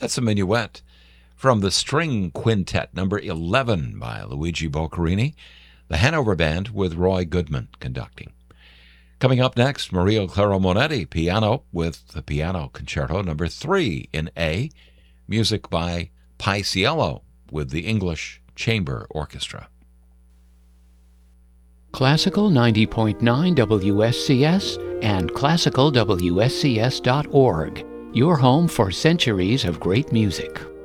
That's a minuet from the String Quintet, number 11 by Luigi Boccherini, the Hanover Band with Roy Goodman conducting. Coming up next, Maria Clara Monetti, piano with the Piano Concerto number 3 in A, music by Paisiello with the English Chamber Orchestra. Classical 90.9 WSCS and classicalwscs.org, your home for centuries of great music.